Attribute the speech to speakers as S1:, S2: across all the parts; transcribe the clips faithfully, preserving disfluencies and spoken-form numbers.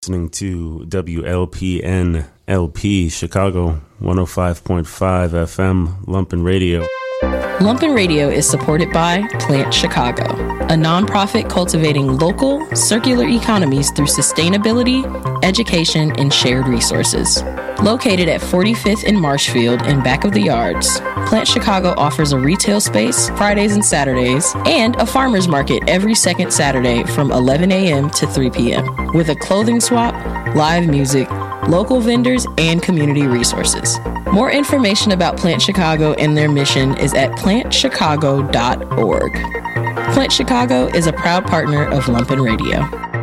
S1: Listening to W L P N L P Chicago one oh five point five F M Lumpen Radio.
S2: Lumpen Radio is supported by Plant Chicago, a nonprofit cultivating local, circular economies through sustainability, education, and shared resources. Located at forty-fifth and Marshfield in back of the yards, Plant Chicago offers a retail space Fridays and Saturdays and a farmer's market every second Saturday from eleven a.m. to three p.m. with a clothing swap, live music, local vendors, and community resources. More information about Plant Chicago and their mission is at plant chicago dot org. Plant Chicago is a proud partner of Lumpen Radio.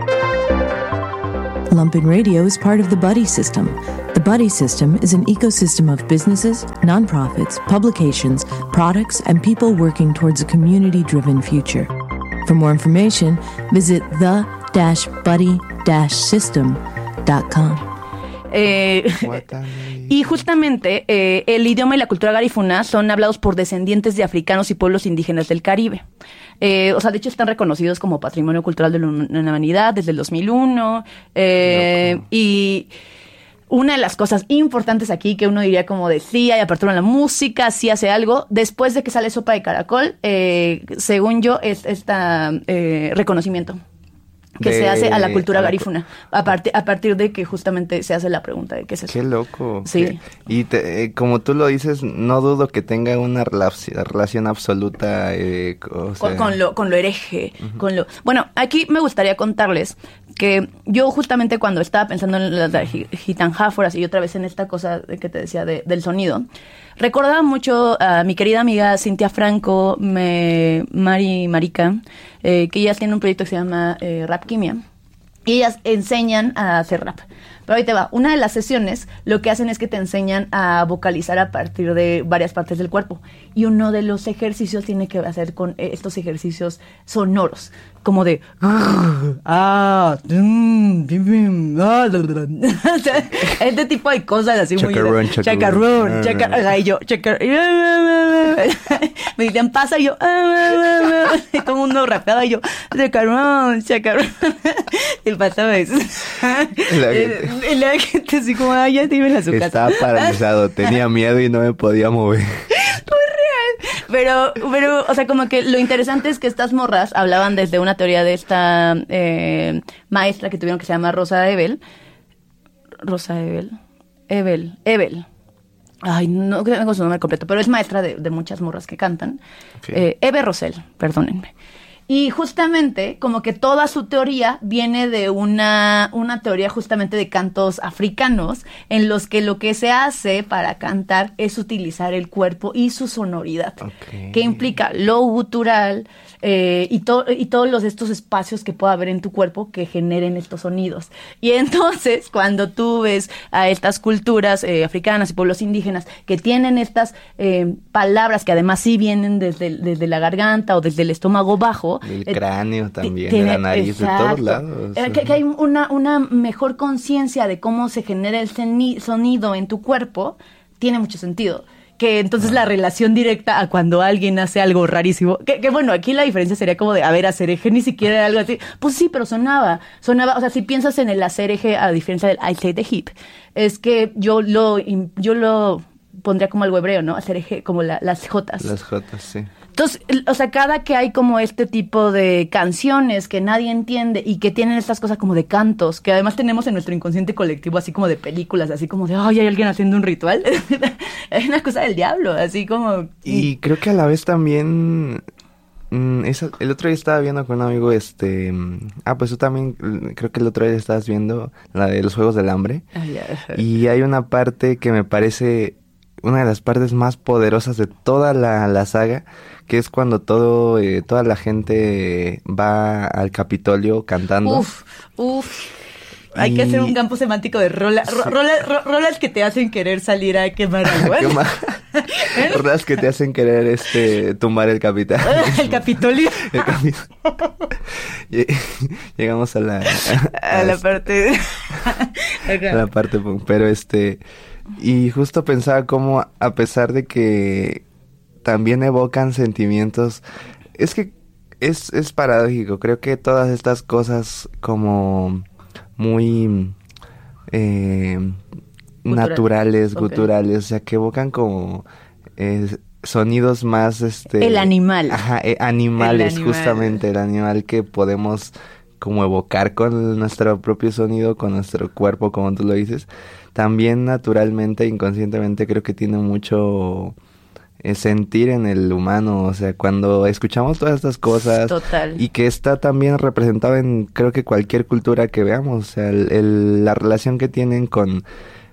S3: Lumpen Radio is part of the Buddy System. The Buddy System is an ecosystem of businesses, nonprofits, publications, products, and people working towards a community-driven future. For more information, visit the dash buddy dash system dot com.
S4: Eh, y justamente eh, el idioma y la cultura garífuna son hablados por descendientes de africanos y pueblos indígenas del Caribe. Eh, o sea, de hecho están reconocidos como Patrimonio Cultural de la Humanidad desde el dos mil uno. Eh, y una de las cosas importantes aquí que uno diría como de sí, hay apertura en la música, sí hace algo, después de que sale Sopa de Caracol, eh, según yo, es este eh, reconocimiento que de, se hace a la cultura a garífuna, la, a, partir, a partir de que justamente se hace la pregunta de qué es eso.
S5: Qué loco.
S4: Sí.
S5: Qué, y te, eh, como tú lo dices, no dudo que tenga una relación, relación absoluta eh, o sea...
S4: con, con, lo, con lo hereje. Uh-huh. Con lo... Bueno, aquí me gustaría contarles que yo justamente cuando estaba pensando en las gitanjáforas y otra vez en esta cosa que te decía de, del sonido, recordaba mucho a mi querida amiga Cintia Franco, me, Mari Marica, eh, que ellas tienen un proyecto que se llama eh, Rap Quimia, y ellas enseñan a hacer rap. Pero ahí te va, una de las sesiones lo que hacen es que te enseñan a vocalizar a partir de varias partes del cuerpo, y uno de los ejercicios tiene que hacer con estos ejercicios sonoros, como de ah, este tipo de cosas así
S5: chacarrón,
S4: muy chacarrón, chacarrón, y yo chacarrón, me dicen pasa y yo todo el mundo rapeado y yo chacarrón, chacarrón, y pasaba eso. La gente, la gente así como ay, ya dime a su casa.
S5: Estaba paralizado, tenía miedo y no me podía mover.
S4: Pero, pero, o sea, como que lo interesante es que estas morras hablaban desde una teoría de esta eh, maestra que tuvieron que se llama Rosa Ebel. Rosa Ebel. Ebel. Ebel. Ay, no tengo su nombre completo, pero es maestra de, de muchas morras que cantan. Okay. Eh, Ebe Rosell, perdónenme. Y justamente, como que toda su teoría viene de una, una teoría justamente de cantos africanos, en los que lo que se hace para cantar es utilizar el cuerpo y su sonoridad, okay. que implica lo gutural eh, y, to- y todos los, estos espacios que pueda haber en tu cuerpo que generen estos sonidos. Y entonces, cuando tú ves a estas culturas eh, africanas y pueblos indígenas que tienen estas eh, palabras que además sí vienen desde, desde la garganta o desde el estómago bajo,
S5: del cráneo eh, también, tiene, de la nariz, exacto. de todos lados.
S4: Eh, que, que hay una, una mejor conciencia de cómo se genera el seni- sonido en tu cuerpo, tiene mucho sentido. Que entonces ah. la relación directa a cuando alguien hace algo rarísimo, que, que bueno, aquí la diferencia sería como de, a ver, hacer eje ni siquiera era algo así. Pues sí, pero sonaba, sonaba, o sea, si piensas en el hacer eje, a diferencia del I say the hip, es que yo lo, yo lo pondría como algo hebreo, ¿no? Hacer eje, como la, las jotas.
S5: Las jotas, sí.
S4: Entonces, o sea, cada que hay como este tipo de canciones que nadie entiende y que tienen estas cosas como de cantos, que además tenemos en nuestro inconsciente colectivo, así como de películas, así como de, ay, hay alguien haciendo un ritual. Es una cosa del diablo, así como...
S5: Y creo que a la vez también... Mm, esa, el otro día estaba viendo con un amigo, este... Ah, pues tú también, creo que el otro día estabas viendo la de los Juegos del Hambre.
S4: Ah, yeah.
S5: Y hay una parte que me parece una de las partes más poderosas de toda la, la saga, que es cuando todo eh, toda la gente va al Capitolio cantando.
S4: Uf, uf. Hay y... que hacer un campo semántico de rola, ro, sí. rola, ro, rolas que te hacen querer salir a quemar algo.
S5: Quema... rolas que te hacen querer este tumbar el capital.
S4: El Capitolio.
S5: El Capitolio. Llegamos a la
S4: a, a la parte
S5: a la parte, pero este y justo pensaba cómo, a pesar de que también evocan sentimientos, es que es, es paradójico. Creo que todas estas cosas como muy eh,
S4: Gutural.
S5: naturales,
S4: Okay.
S5: guturales, o sea, que evocan como eh, sonidos más, este...
S4: El animal.
S5: Ajá, eh, animales,
S4: El animal.
S5: justamente, el animal que podemos como evocar con nuestro propio sonido, con nuestro cuerpo, como tú lo dices. También naturalmente, inconscientemente, creo que tiene mucho eh, sentir en el humano, o sea, cuando escuchamos todas estas cosas.
S4: Total.
S5: Y que está también representado en, creo que cualquier cultura que veamos, o sea, el, el- la relación que tienen con...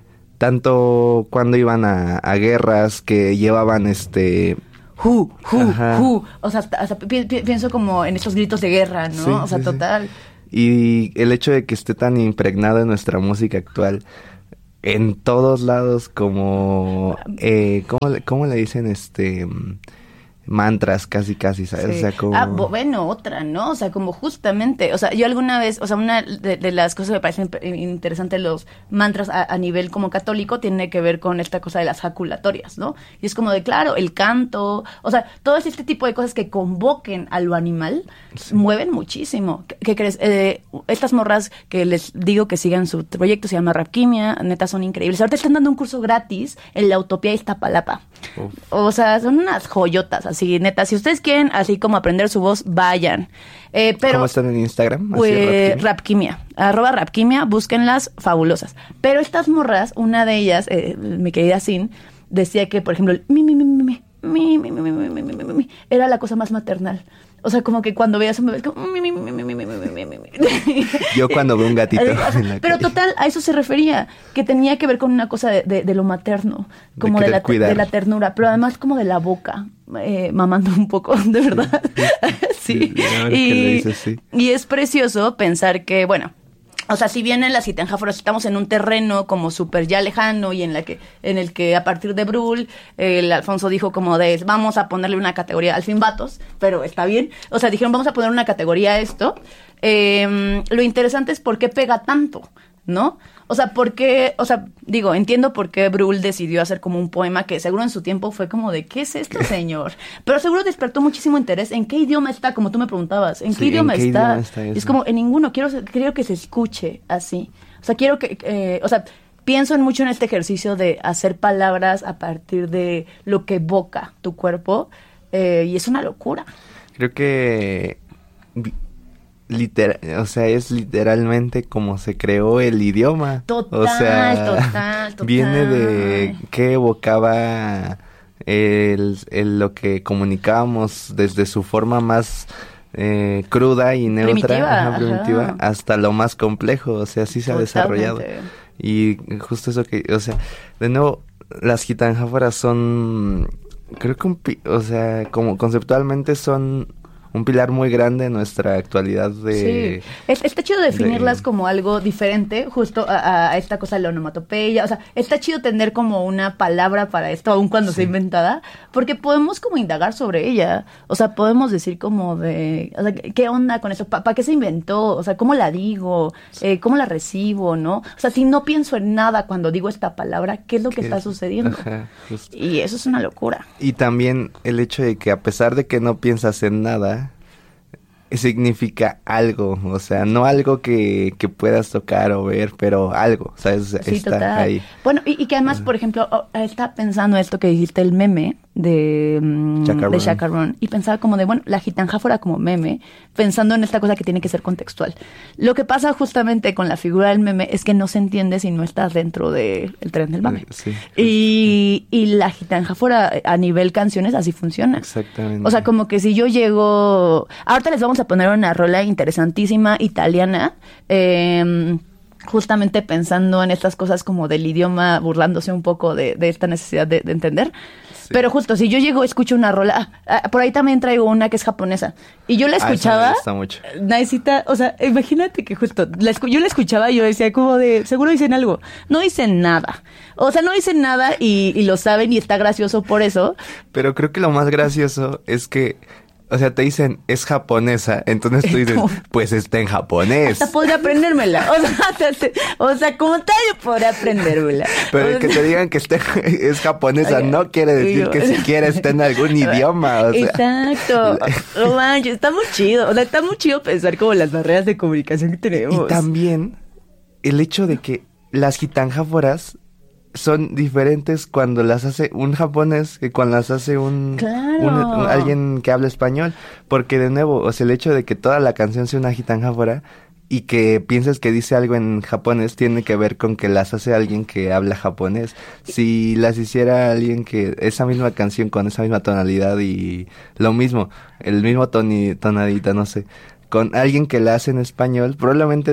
S5: Tanto cuando iban a, a guerras que llevaban este...
S4: Hu, hu,
S5: Ajá.
S4: hu. O sea, hasta, hasta pi- pi- pienso como en estos gritos de guerra, ¿no?
S5: Sí,
S4: o sea,
S5: sí, sí.
S4: total.
S5: Y el hecho de que esté tan impregnado en nuestra música actual, en todos lados, como... Eh, ¿cómo, le, ¿Cómo le dicen? Este... mm, mantras, casi, casi, ¿sabes?
S4: Sí.
S5: O sea, como...
S4: Ah, bo- bueno, otra, ¿no? O sea, como justamente, o sea, yo alguna vez, o sea, una de, de las cosas que me parecen pe- interesantes los mantras a, a nivel como católico tiene que ver con esta cosa de las jaculatorias, ¿no? Y es como de, claro, el canto, o sea, todo este tipo de cosas que convoquen a lo animal
S5: Sí.
S4: mueven muchísimo. ¿Qué, qué crees? Eh, estas morras que les digo que sigan su proyecto, se llama Rapquimia, neta son increíbles. Ahorita están dando un curso gratis en la Utopía Iztapalapa.
S5: Uf.
S4: O sea, son unas joyotas, así, neta. Si ustedes quieren, así como aprender su voz, vayan. Eh, pero,
S5: ¿Cómo están en Instagram? Así,
S4: pues,
S5: Rapquimia.
S4: Rapquimia, arroba Rapquimia, búsquenlas, fabulosas. Pero estas morras, una de ellas, eh, mi querida Sin, decía que, por ejemplo, el mi, mi, mi, mi, mi, mi, mi, mi, mi, mi, mi, mi, mi, mi, era la cosa más maternal. O sea, como que cuando veías un bebé, es como... mi, mi, mi, mi, mi, mi, mi, mi, mi, mi.
S5: Yo cuando veo un gatito
S4: Eh, o sea,
S5: en la
S4: pero
S5: calle.
S4: total, a eso se refería, que tenía que ver con una cosa de, de, de lo materno,
S5: De
S4: como de,
S5: querer
S4: la,
S5: cuidar.
S4: de la ternura, pero además como de la boca, eh, mamando un poco, de verdad. Sí.
S5: Sí, ahora que lo
S4: Y,
S5: dices, sí.
S4: y es precioso pensar que, bueno, o sea, si bien en las Gitanjáforas estamos en un terreno como súper ya lejano y en la que en el que a partir de Brul, eh, el Alfonso dijo como de vamos a ponerle una categoría, al fin vatos, pero está bien. O sea, dijeron vamos a poner una categoría a esto. Eh, lo interesante es por qué pega tanto, ¿no? O sea, por qué, o sea, digo, entiendo por qué Brul decidió hacer como un poema que seguro en su tiempo fue como de, ¿qué es esto, señor? Pero seguro despertó muchísimo interés. ¿En qué idioma está? Como tú me preguntabas. ¿En
S5: Sí,
S4: qué
S5: ¿en
S4: idioma
S5: qué
S4: está?
S5: idioma está
S4: Y es
S5: eso?
S4: como, en ninguno. Quiero, quiero que se escuche así. O sea, quiero que, eh, o sea, pienso en mucho en este ejercicio de hacer palabras a partir de lo que evoca tu cuerpo. Eh, y es una locura.
S5: Creo que... vi- Literal, o sea, es literalmente como se creó el idioma.
S4: Total,
S5: o sea,
S4: total, total.
S5: Viene de que evocaba el, el- lo que comunicábamos desde su forma más eh, cruda y neutra,
S4: Primitiva,
S5: ajá, primitiva,
S4: ajá.
S5: hasta lo más complejo. O sea, así se ha desarrollado.
S4: Totalmente.
S5: Y justo eso que, o sea, de nuevo, las gitanjáforas son, creo que un, pi- o sea, como conceptualmente son un pilar muy grande en nuestra actualidad de...
S4: Sí, es, está chido definirlas
S5: de-
S4: como algo diferente, justo a, a esta cosa de la onomatopeya, o sea, está chido tener como una palabra para esto, aun cuando sea inventada, porque podemos como indagar sobre ella, o sea, podemos decir como de, o sea, ¿qué onda con eso? ¿Para pa qué se inventó? O sea, ¿cómo la digo? Eh, ¿Cómo la recibo? ¿No? O sea, si no pienso en nada cuando digo esta palabra, ¿qué es lo que
S5: ¿Qué
S4: está
S5: es?
S4: sucediendo?
S5: Ajá, justo.
S4: Y eso es una locura.
S5: Y también el hecho de que a pesar de que no piensas en nada, significa algo, o sea, no algo que, que puedas tocar o ver, pero algo, ¿sabes?
S4: Sí,
S5: Está
S4: total.
S5: ahí.
S4: Bueno, y, y que además, por ejemplo, oh, estaba pensando esto que dijiste, el meme de, mm,
S5: Chacarrón.
S4: de Chacarrón, y pensaba como de, bueno, la gitanjáfora como meme, pensando en esta cosa que tiene que ser contextual. Lo que pasa justamente con la figura del meme es que no se entiende si no estás dentro del tren del mame.
S5: Sí.
S4: Y, y la gitanjáfora a nivel canciones así funciona.
S5: Exactamente.
S4: O sea, como que si yo llego... Ahorita les vamos a poner una rola interesantísima italiana, eh, justamente pensando en estas cosas como del idioma, burlándose un poco de, de esta necesidad de, de entender.
S5: Sí.
S4: Pero justo, si yo llego, escucho una rola... Ah, ah, por ahí también traigo una que es japonesa. Y yo la
S5: Ah, esa me
S4: escuchaba...
S5: gusta mucho.
S4: Necesita, o sea, imagínate que justo, la escu- yo la escuchaba y yo decía como de, seguro dicen algo. No dicen nada. O sea, no dicen nada y, y lo saben y está gracioso por eso.
S5: Pero creo que lo más gracioso es que, o sea, te dicen, es japonesa, entonces tú dices,
S4: ¿Cómo?
S5: pues está en japonés.
S4: Hasta podría aprendérmela. O sea, te- te- o sea, como tal yo podría aprendérmela.
S5: Pero
S4: O
S5: el que
S4: sea,
S5: te digan que esté, es japonesa
S4: Oye,
S5: no quiere decir
S4: digo-
S5: que siquiera esté en algún idioma, o sea.
S4: Exacto. No manches, está muy chido. O sea, está muy chido pensar como las barreras de comunicación que tenemos.
S5: Y también el hecho de que las gitanjáforas son diferentes cuando las hace un japonés que cuando las hace un,
S4: claro.
S5: un, un alguien que habla español, porque de nuevo, o sea, el hecho de que toda la canción sea una gitanjáfora y que pienses que dice algo en japonés tiene que ver con que las hace alguien que habla japonés. Si las hiciera alguien que esa misma canción con esa misma tonalidad y lo mismo, el mismo toni, tonadita, no sé, con alguien que la hace en español, probablemente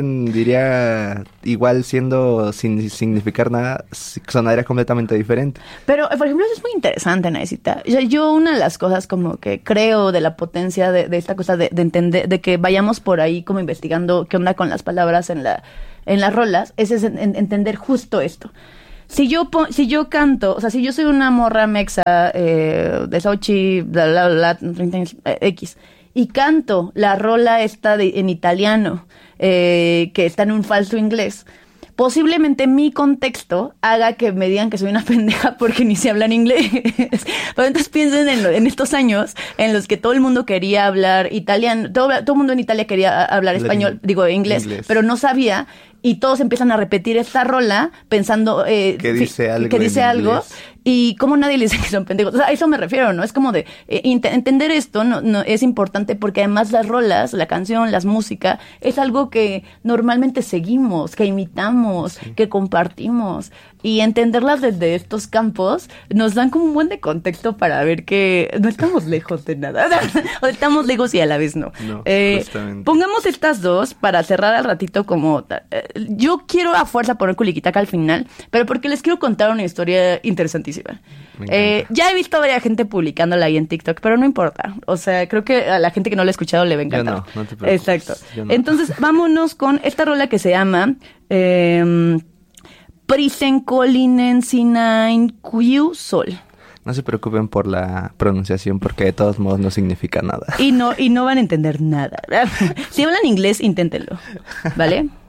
S5: diría igual siendo sin significar nada, sonaría completamente diferente.
S4: Pero, por ejemplo, eso es muy interesante, Naisita. Yo, yo una de las cosas como que creo de la potencia de, de esta cosa de, de entender, de que vayamos por ahí como investigando qué onda con las palabras en la en las rolas, es, es en, en, entender justo esto. Si yo po- si yo canto, o sea, si yo soy una morra mexa eh, de Sochi, bla, bla, bla, bla, eh, X, y canto la rola esta de, en italiano, eh, que está en un falso inglés, posiblemente mi contexto haga que me digan que soy una pendeja porque ni se habla en inglés. Pero entonces piensen en, lo, en estos años en los que todo el mundo quería hablar italiano, todo, todo el mundo en Italia quería hablar español, digo inglés, inglés, pero no sabía. Y todos empiezan a repetir esta rola pensando eh,
S5: que dice algo.
S4: Que dice algo y como nadie le dice que son pendejos. O sea, a eso me refiero, ¿no? Es como de eh, int- entender esto no, no es importante porque además las rolas, la canción, las música, es algo que normalmente seguimos, que imitamos, sí. que compartimos. Y entenderlas desde estos campos nos dan como un buen de contexto para ver que no estamos lejos de nada. O estamos lejos y a la vez no.
S5: No,
S4: eh, pongamos estas dos para cerrar al ratito como... Eh, yo quiero a fuerza poner Culiquitaca al final, pero porque les quiero contar una historia interesantísima. Eh, ya he visto a varias gente publicándola ahí en TikTok, pero no importa. O sea, creo que a la gente que no la ha escuchado le va a encantar.
S5: Yo no, no te preocupes.
S4: Exacto.
S5: No.
S4: Entonces, vámonos con esta rola que se llama... Eh, Prisenkolinensinain Q Sol.
S5: No se preocupen por la pronunciación porque de todos modos no significa nada.
S4: Y no, y no van a entender nada. Si hablan inglés, inténtenlo, ¿vale?